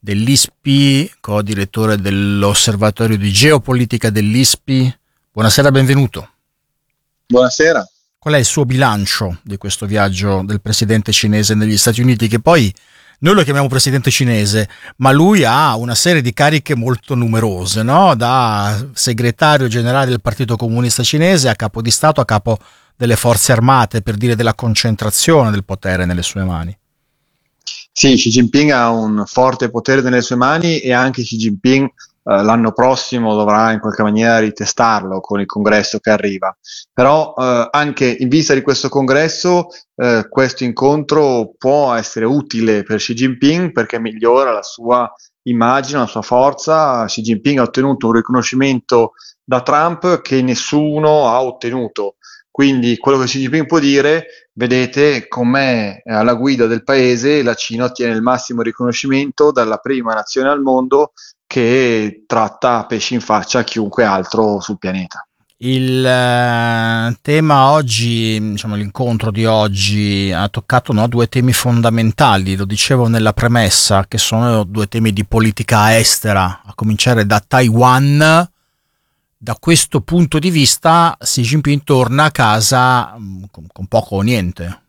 dell'ISPI, co-direttore dell'Osservatorio di Geopolitica dell'ISPI. Buonasera, benvenuto. Buonasera. Qual è il suo bilancio di questo viaggio del presidente cinese negli Stati Uniti, che poi noi lo chiamiamo presidente cinese, ma lui ha una serie di cariche molto numerose, no? Da segretario generale del Partito Comunista Cinese a capo di Stato, a capo delle forze armate, per dire della concentrazione del potere nelle sue mani. Sì, Xi Jinping ha un forte potere nelle sue mani e anche Xi Jinping l'anno prossimo dovrà in qualche maniera ritestarlo con il congresso che arriva. Però anche in vista di questo congresso, questo incontro può essere utile per Xi Jinping perché migliora la sua immagine, la sua forza. Xi Jinping ha ottenuto un riconoscimento da Trump che nessuno ha ottenuto. Quindi quello che Xi Jinping può dire: vedete, con me alla guida del paese la Cina ottiene il massimo riconoscimento dalla prima nazione al mondo che tratta a pesci in faccia a chiunque altro sul pianeta. Il tema oggi, diciamo l'incontro di oggi, ha toccato, no, due temi fondamentali, lo dicevo nella premessa, che sono due temi di politica estera, a cominciare da Taiwan. Da questo punto di vista Xi Jinping torna a casa con poco o niente.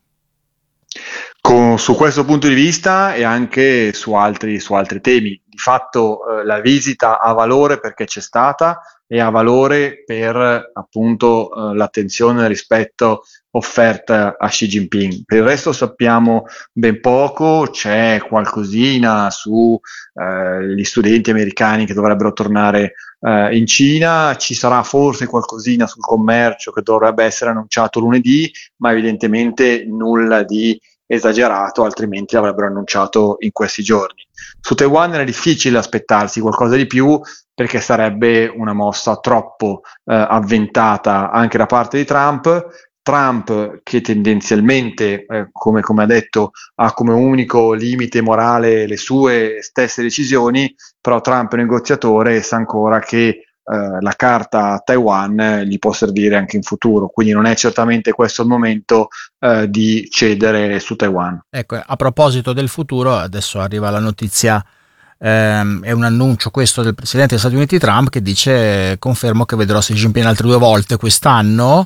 Su questo punto di vista e anche su altri temi. Di fatto la visita ha valore perché c'è stata e ha valore per appunto l'attenzione e il rispetto offerta a Xi Jinping. Per il resto sappiamo ben poco, c'è qualcosina su gli studenti americani che dovrebbero tornare in Cina, ci sarà forse qualcosina sul commercio che dovrebbe essere annunciato lunedì, ma evidentemente nulla di esagerato, altrimenti l'avrebbero annunciato in questi giorni. Su Taiwan era difficile aspettarsi qualcosa di più perché sarebbe una mossa troppo avventata anche da parte di Trump. Trump che tendenzialmente, come ha detto, ha come unico limite morale le sue stesse decisioni, però Trump è un negoziatore e sa ancora che la carta Taiwan gli può servire anche in futuro, quindi non è certamente questo il momento di cedere su Taiwan. Ecco, a proposito del futuro, adesso arriva la notizia, è un annuncio questo del presidente degli Stati Uniti Trump, che dice: confermo che vedrò Xi Jinping altre 2 volte quest'anno,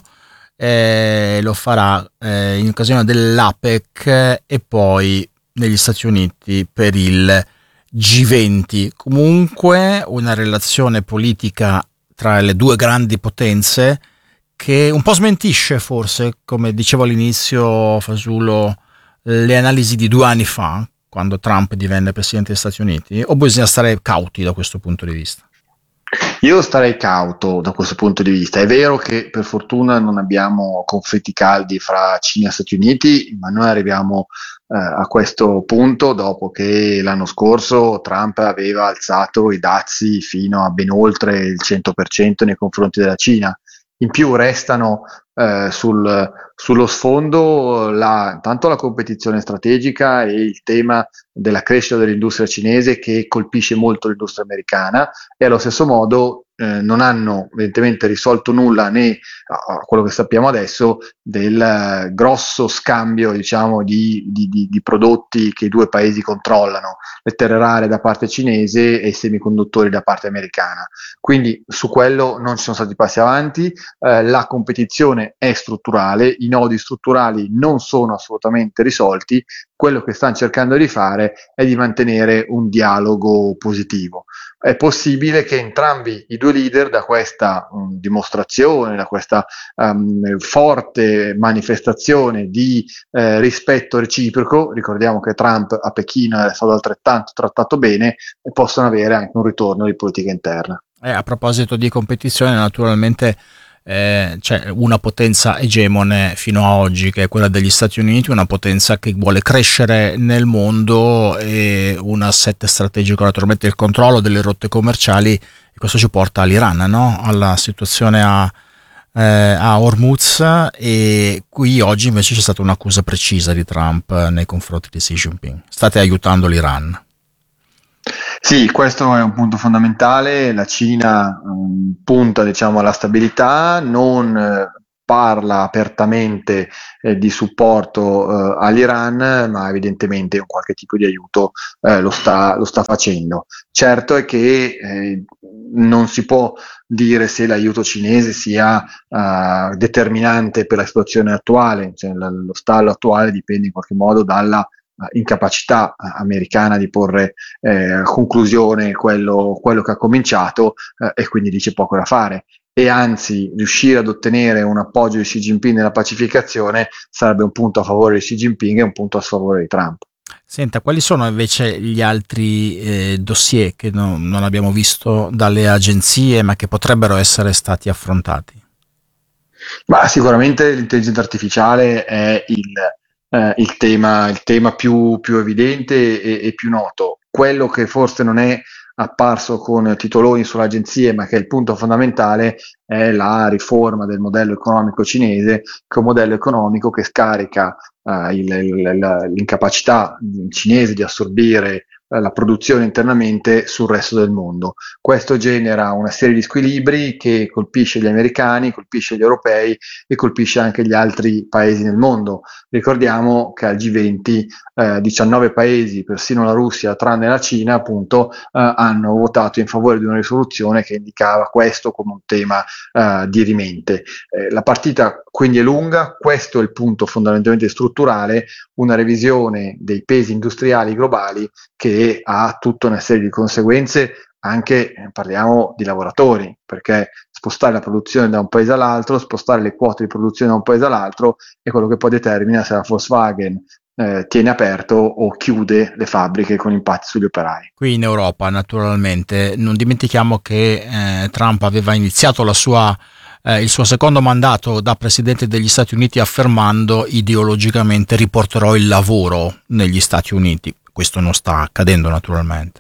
lo farà in occasione dell'APEC e poi negli Stati Uniti per il G20. Comunque una relazione politica tra le due grandi potenze che un po' smentisce, forse, come dicevo all'inizio, Fasulo, le analisi di 2 anni fa, quando Trump divenne presidente degli Stati Uniti, o bisogna stare cauti da questo punto di vista? Io starei cauto da questo punto di vista. È vero che per fortuna non abbiamo conflitti caldi fra Cina e Stati Uniti, ma noi arriviamo a questo punto dopo che l'anno scorso Trump aveva alzato i dazi fino a ben oltre il 100% nei confronti della Cina. In più restano sullo sfondo tanto la competizione strategica e il tema della crescita dell'industria cinese che colpisce molto l'industria americana e allo stesso modo non hanno evidentemente risolto nulla né a quello che sappiamo adesso del grosso scambio, diciamo, di prodotti che i due paesi controllano, le terre rare da parte cinese e i semiconduttori da parte americana. Quindi su quello non ci sono stati passi avanti, la competizione è strutturale, i nodi strutturali non sono assolutamente risolti, quello che stanno cercando di fare è di mantenere un dialogo positivo. È possibile che entrambi i due leader da questa dimostrazione, da questa forte manifestazione di rispetto reciproco, ricordiamo che Trump a Pechino è stato altrettanto trattato bene, e possono avere anche un ritorno di politica interna. A proposito di competizione, naturalmente c'è una potenza egemone fino a oggi, che è quella degli Stati Uniti, una potenza che vuole crescere nel mondo e un asset strategico, naturalmente il controllo delle rotte commerciali, e questo ci porta all'Iran, no? Alla situazione a Hormuz, e qui oggi invece c'è stata un'accusa precisa di Trump nei confronti di Xi Jinping: state aiutando l'Iran. Sì, questo è un punto fondamentale. La Cina punta, diciamo, alla stabilità, non parla apertamente di supporto all'Iran, ma evidentemente un qualche tipo di aiuto lo sta facendo. Certo è che non si può dire se l'aiuto cinese sia determinante per la situazione attuale, cioè, lo stallo attuale dipende in qualche modo dalla incapacità americana di porre a conclusione quello che ha cominciato e quindi lì c'è poco da fare. E anzi, riuscire ad ottenere un appoggio di Xi Jinping nella pacificazione sarebbe un punto a favore di Xi Jinping e un punto a sfavore di Trump. Senta, quali sono invece gli altri dossier che non abbiamo visto dalle agenzie ma che potrebbero essere stati affrontati? Ma sicuramente l'intelligenza artificiale è il tema più evidente e più noto. Quello che forse non è apparso con titoloni sulle agenzie, ma che è il punto fondamentale, è la riforma del modello economico cinese, che è un modello economico che scarica l'incapacità cinese di assorbire la produzione internamente sul resto del mondo. Questo genera una serie di squilibri che colpisce gli americani, colpisce gli europei e colpisce anche gli altri paesi nel mondo. Ricordiamo che al G20 19 paesi, persino la Russia, tranne la Cina, appunto, hanno votato in favore di una risoluzione che indicava questo come un tema dirimente. La partita quindi è lunga, questo è il punto fondamentalmente strutturale, una revisione dei pesi industriali globali che ha tutta una serie di conseguenze anche, parliamo di lavoratori, perché spostare la produzione da un paese all'altro, spostare le quote di produzione da un paese all'altro è quello che poi determina se la Volkswagen tiene aperto o chiude le fabbriche con impatti sugli operai. Qui in Europa, naturalmente, non dimentichiamo che Trump aveva iniziato il suo secondo mandato da presidente degli Stati Uniti affermando ideologicamente riporterò il lavoro negli Stati Uniti. Questo non sta accadendo naturalmente.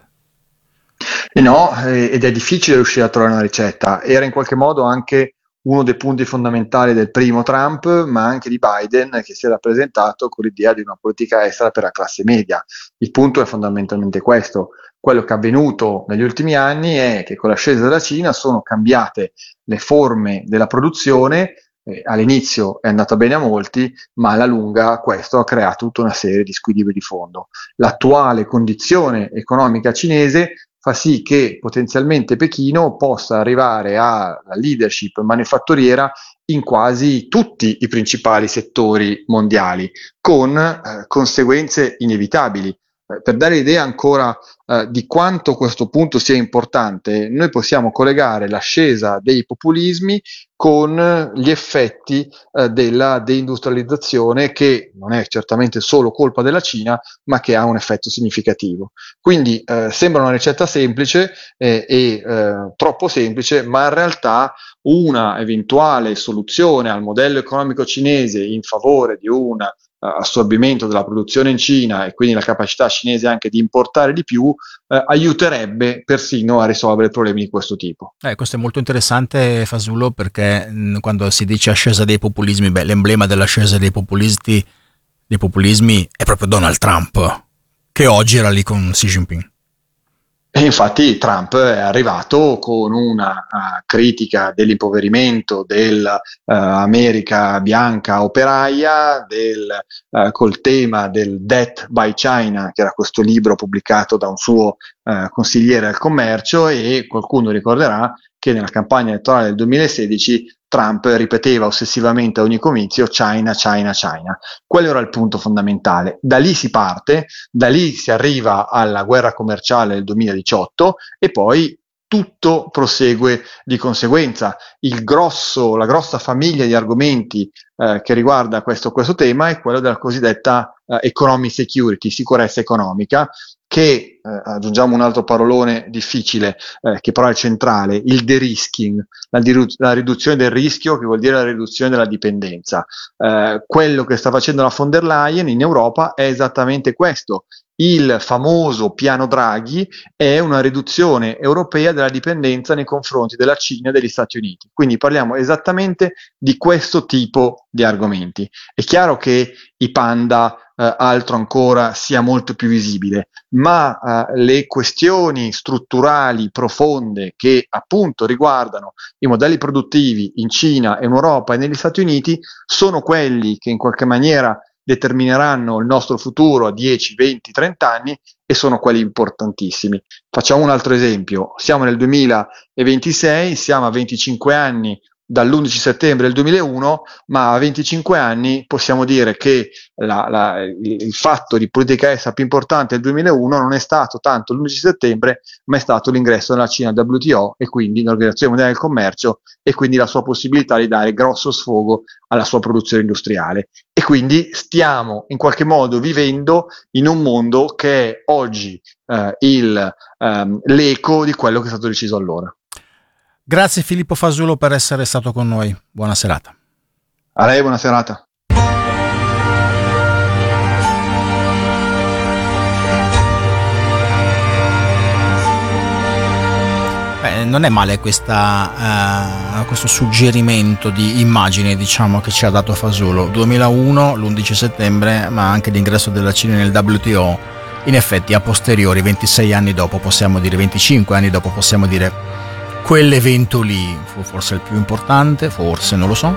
E no, ed è difficile riuscire a trovare una ricetta. Era in qualche modo anche uno dei punti fondamentali del primo Trump, ma anche di Biden, che si era presentato con l'idea di una politica estera per la classe media. Il punto è fondamentalmente questo. Quello che è avvenuto negli ultimi anni è che con l'ascesa della Cina sono cambiate le forme della produzione. All'inizio è andata bene a molti, ma alla lunga questo ha creato tutta una serie di squilibri di fondo. L'attuale condizione economica cinese fa sì che potenzialmente Pechino possa arrivare alla leadership manifatturiera in quasi tutti i principali settori mondiali, con conseguenze inevitabili. Per dare idea ancora di quanto questo punto sia importante, noi possiamo collegare l'ascesa dei populismi con gli effetti della deindustrializzazione, che non è certamente solo colpa della Cina, ma che ha un effetto significativo. Quindi sembra una ricetta semplice troppo semplice, ma in realtà una eventuale soluzione al modello economico cinese in favore di un assorbimento della produzione in Cina e quindi la capacità cinese anche di importare di più aiuterebbe persino a risolvere problemi di questo tipo. Questo è molto interessante, Fasullo, perché quando si dice ascesa dei populismi, l'emblema dell'ascesa dei populismi è proprio Donald Trump, che oggi era lì con Xi Jinping. E infatti Trump è arrivato con una critica dell'impoverimento dell'America bianca operaia, col tema del Death by China, che era questo libro pubblicato da un suo consigliere al commercio, e qualcuno ricorderà che nella campagna elettorale del 2016 Trump ripeteva ossessivamente a ogni comizio China, China, China. Quello era il punto fondamentale. Da lì si parte, da lì si arriva alla guerra commerciale del 2018 e poi tutto prosegue di conseguenza. La grossa famiglia di argomenti che riguarda questo tema è quello della cosiddetta economic security, sicurezza economica, che aggiungiamo un altro parolone difficile che però è centrale, il de-risking, la riduzione del rischio, che vuol dire la riduzione della dipendenza. Quello che sta facendo la von der Leyen in Europa è esattamente questo. Il famoso piano Draghi è una riduzione europea della dipendenza nei confronti della Cina e degli Stati Uniti. Quindi parliamo esattamente di questo tipo di argomenti. È chiaro che i panda altro ancora sia molto più visibile, ma le questioni strutturali profonde che appunto riguardano i modelli produttivi in Cina, in Europa e negli Stati Uniti sono quelli che in qualche maniera determineranno il nostro futuro a 10, 20, 30 anni e sono quelli importantissimi. Facciamo un altro esempio, siamo nel 2026, siamo a 25 anni dall'11 settembre del 2001, ma a 25 anni possiamo dire che il fatto di politica estera più importante del 2001 non è stato tanto l'11 settembre, ma è stato l'ingresso della Cina al WTO e quindi l'Organizzazione Mondiale del Commercio e quindi la sua possibilità di dare grosso sfogo alla sua produzione industriale. E quindi stiamo in qualche modo vivendo in un mondo che è oggi l'eco di quello che è stato deciso allora. Grazie Filippo Fasulo per essere stato con noi. Buona serata. A lei buona serata. Non è male questo suggerimento di immagine, diciamo, che ci ha dato Fasulo. 2001, l'11 settembre, ma anche l'ingresso della Cina nel WTO. In effetti, a posteriori, 26 anni dopo, possiamo dire, 25 anni dopo, possiamo dire, quell'evento lì fu forse il più importante, forse, non lo so.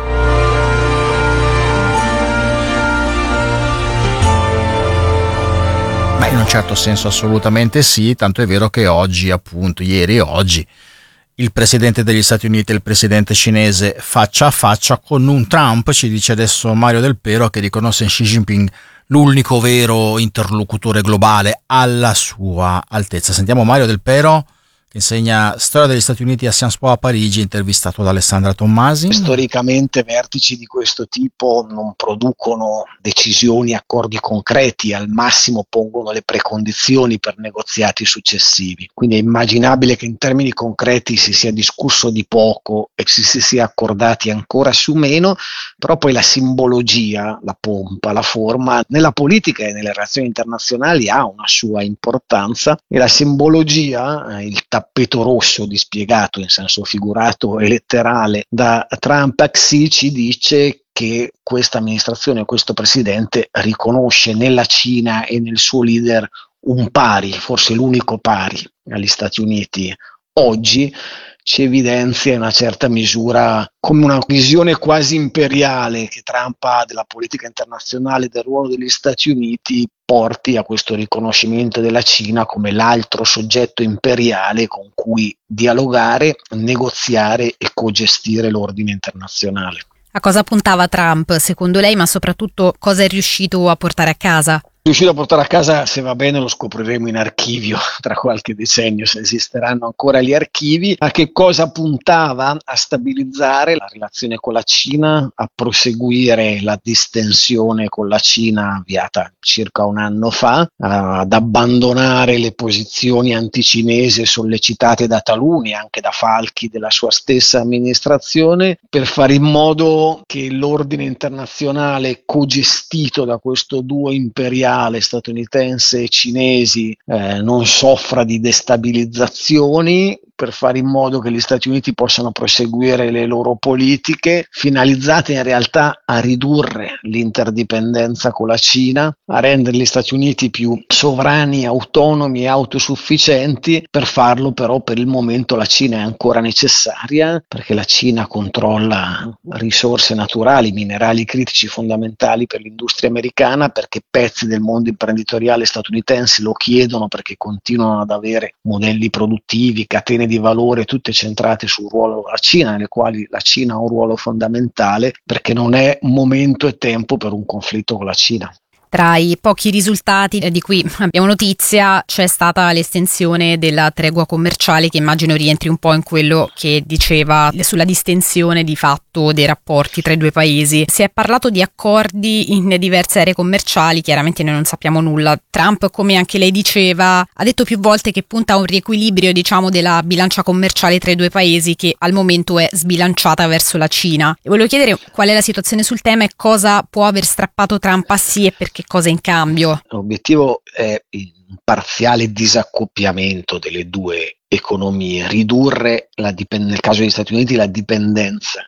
Ma in un certo senso assolutamente sì, tanto è vero che oggi, appunto, ieri e oggi, il presidente degli Stati Uniti e il presidente cinese faccia a faccia con un Trump, ci dice adesso Mario Del Pero, che riconosce Xi Jinping l'unico vero interlocutore globale alla sua altezza. Sentiamo Mario Del Pero, che insegna storia degli Stati Uniti a Sciences Po a Parigi, intervistato da Alessandra Tommasi. Storicamente vertici di questo tipo non producono decisioni, accordi concreti, al massimo pongono le precondizioni per negoziati successivi. Quindi è immaginabile che in termini concreti si sia discusso di poco e si sia accordati ancora su meno, però poi la simbologia, la pompa, la forma nella politica e nelle relazioni internazionali ha una sua importanza e la simbologia, il tappeto rosso dispiegato in senso figurato e letterale da Trump a Xi ci dice che questa amministrazione, questo presidente riconosce nella Cina e nel suo leader un pari, forse l'unico pari agli Stati Uniti. Oggi ci evidenzia in una certa misura come una visione quasi imperiale che Trump ha della politica internazionale, del ruolo degli Stati Uniti, porti a questo riconoscimento della Cina come l'altro soggetto imperiale con cui dialogare, negoziare e cogestire l'ordine internazionale. A cosa puntava Trump, secondo lei, ma soprattutto cosa è riuscito a portare a casa? Riuscito a portare a casa, se va bene lo scopriremo in archivio tra qualche decennio, se esisteranno ancora gli archivi. A che cosa puntava? A stabilizzare la relazione con la Cina, a proseguire la distensione con la Cina avviata circa un anno fa, ad abbandonare le posizioni anticinesi sollecitate da taluni, anche da falchi della sua stessa amministrazione, per fare in modo che l'ordine internazionale cogestito da questo duo imperiale statunitense e cinesi non soffra di destabilizzazioni, per fare in modo che gli Stati Uniti possano proseguire le loro politiche finalizzate in realtà a ridurre l'interdipendenza con la Cina, a rendere gli Stati Uniti più sovrani, autonomi e autosufficienti. Per farlo però per il momento la Cina è ancora necessaria perché la Cina controlla risorse naturali, minerali critici fondamentali per l'industria americana, perché pezzi del mondo imprenditoriale statunitense lo chiedono perché continuano ad avere modelli produttivi, catene di valore tutte centrate sul ruolo della Cina, nelle quali la Cina ha un ruolo fondamentale, perché non è momento e tempo per un conflitto con la Cina. Tra i pochi risultati di cui abbiamo notizia c'è stata l'estensione della tregua commerciale, che immagino rientri un po' in quello che diceva sulla distensione di fatto dei rapporti tra i due paesi. Si è parlato di accordi in diverse aree commerciali, chiaramente noi non sappiamo nulla. Trump, come anche lei diceva, ha detto più volte che punta a un riequilibrio, diciamo, della bilancia commerciale tra i due paesi, che al momento è sbilanciata verso la Cina. E volevo chiedere qual è la situazione sul tema e cosa può aver strappato Trump a sì e perché cosa in cambio. L'obiettivo è un parziale disaccoppiamento delle due economie, ridurre nel caso degli Stati Uniti la dipendenza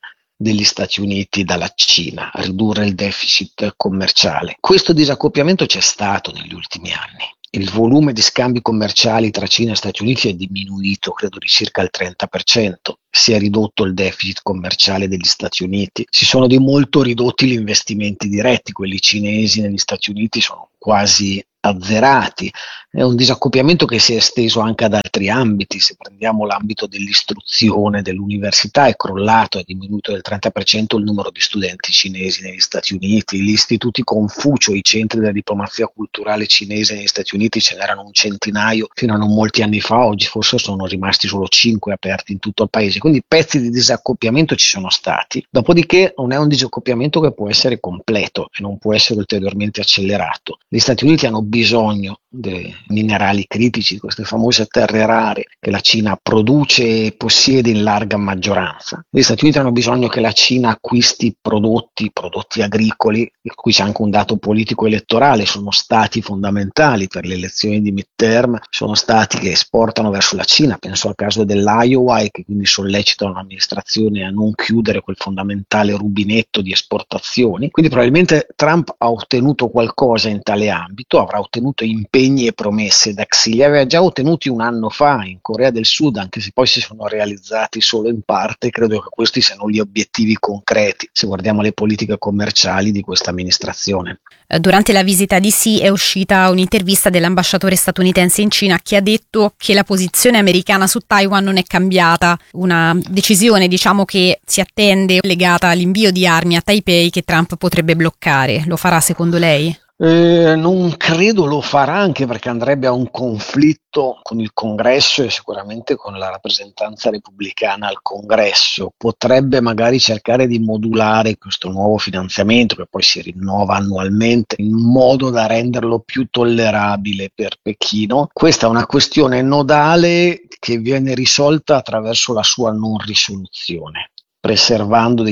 degli Stati Uniti dalla Cina, a ridurre il deficit commerciale. Questo disaccoppiamento c'è stato negli ultimi anni. Il volume di scambi commerciali tra Cina e Stati Uniti è diminuito, credo di circa il 30%. Si è ridotto il deficit commerciale degli Stati Uniti. Si sono di molto ridotti gli investimenti diretti, quelli cinesi negli Stati Uniti sono quasi azzerati. È un disaccoppiamento che si è esteso anche ad altri ambiti. Se prendiamo l'ambito dell'istruzione, dell'università, è crollato, è diminuito del 30% il numero di studenti cinesi negli Stati Uniti. Gli istituti Confucio, i centri della diplomazia culturale cinese negli Stati Uniti, ce n'erano un centinaio fino a non molti anni fa, oggi forse sono rimasti solo 5 aperti in tutto il paese. Quindi pezzi di disaccoppiamento ci sono stati. Dopodiché non è un disaccoppiamento che può essere completo e non può essere ulteriormente accelerato. Gli Stati Uniti hanno bisogno dei minerali critici, di queste famose terre rare che la Cina produce e possiede in larga maggioranza. Gli Stati Uniti hanno bisogno che la Cina acquisti prodotti agricoli, qui c'è anche un dato politico elettorale, sono stati fondamentali per le elezioni di midterm, sono stati che esportano verso la Cina, penso al caso dell'Iowa, e che quindi sollecitano l'amministrazione a non chiudere quel fondamentale rubinetto di esportazioni. Quindi probabilmente Trump ha ottenuto qualcosa in tale ambito, avrà ottenuto impegni e promesse da Xi, li aveva già ottenuti un anno fa in Corea del Sud, anche se poi si sono realizzati solo in parte. Credo che questi siano gli obiettivi concreti se guardiamo le politiche commerciali di questa amministrazione. Durante la visita di Xi è uscita un'intervista dell'ambasciatore statunitense in Cina che ha detto che la posizione americana su Taiwan non è cambiata, una decisione che si attende legata all'invio di armi a Taipei che Trump potrebbe bloccare. Lo farà secondo lei? Non credo lo farà, anche perché andrebbe a un conflitto con il Congresso e sicuramente con la rappresentanza repubblicana al Congresso. Potrebbe magari cercare di modulare questo nuovo finanziamento, che poi si rinnova annualmente, in modo da renderlo più tollerabile per Pechino. Questa è una questione nodale che viene risolta attraverso la sua non risoluzione, preservando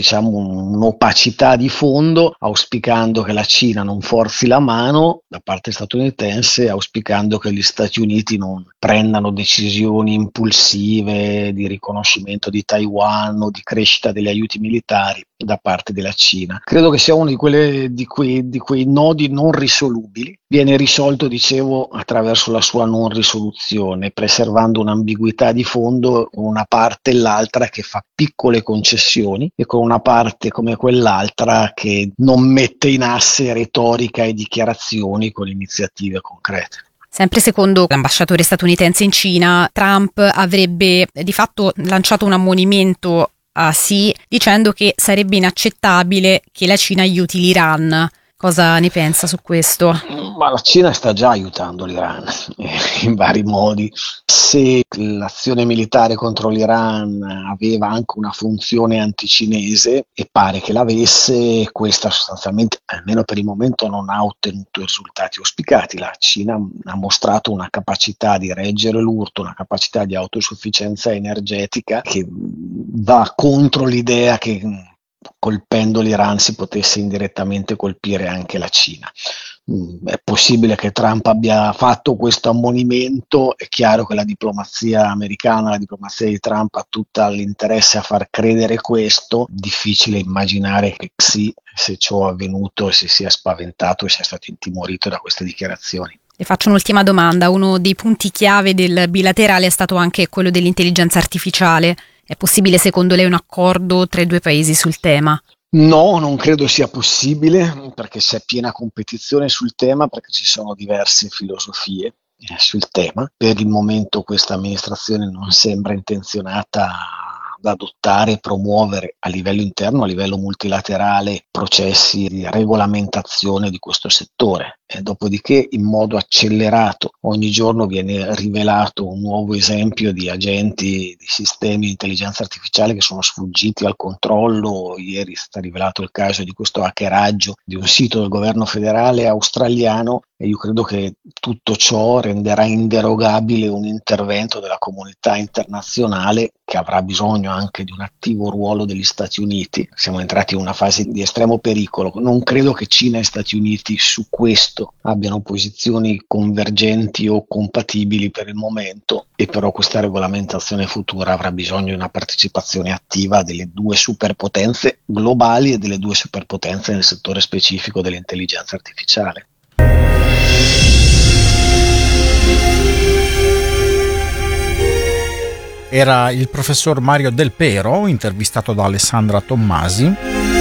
un'opacità di fondo, auspicando che la Cina non forzi la mano da parte statunitense, auspicando che gli Stati Uniti non prendano decisioni impulsive di riconoscimento di Taiwan o di crescita degli aiuti militari da parte della Cina. Credo che sia uno di quei nodi non risolubili. Viene risolto, attraverso la sua non risoluzione, preservando un'ambiguità di fondo con una parte e l'altra che fa piccole concessioni e con una parte come quell'altra che non mette in asse retorica e dichiarazioni con iniziative concrete. Sempre secondo l'ambasciatore statunitense in Cina, Trump avrebbe di fatto lanciato un ammonimento a Xi dicendo che sarebbe inaccettabile che la Cina aiuti l'Iran. Cosa ne pensa su questo? Ma la Cina sta già aiutando l'Iran in vari modi. Se l'azione militare contro l'Iran aveva anche una funzione anticinese, e pare che l'avesse, questa sostanzialmente, almeno per il momento, non ha ottenuto i risultati auspicati. La Cina ha mostrato una capacità di reggere l'urto, una capacità di autosufficienza energetica che va contro l'idea che colpendo l'Iran si potesse indirettamente colpire anche la Cina. È possibile che Trump abbia fatto questo ammonimento, è chiaro che la diplomazia americana, la diplomazia di Trump ha tutto l'interesse a far credere questo. Difficile immaginare che Xi, se ciò è avvenuto, si sia spaventato e sia stato intimorito da queste dichiarazioni. Le faccio un'ultima domanda. Uno dei punti chiave del bilaterale è stato anche quello dell'intelligenza artificiale. È possibile secondo lei un accordo tra i due paesi sul tema? No, non credo sia possibile, perché c'è piena competizione sul tema, perché ci sono diverse filosofie sul tema. Per il momento questa amministrazione non sembra intenzionata ad adottare e promuovere a livello interno, a livello multilaterale, processi di regolamentazione di questo settore. E dopodiché, in modo accelerato, ogni giorno viene rivelato un nuovo esempio di agenti di sistemi di intelligenza artificiale che sono sfuggiti al controllo. Ieri è stato rivelato il caso di questo hackeraggio di un sito del governo federale australiano e io credo che tutto ciò renderà inderogabile un intervento della comunità internazionale, che avrà bisogno anche di un attivo ruolo degli Stati Uniti. Siamo entrati in una fase di estremo pericolo. Non credo che Cina e Stati Uniti su questo abbiano posizioni convergenti o compatibili per il momento, e però questa regolamentazione futura avrà bisogno di una partecipazione attiva delle due superpotenze globali e delle due superpotenze nel settore specifico dell'intelligenza artificiale. Era il professor Mario Del Pero, intervistato da Alessandra Tommasi.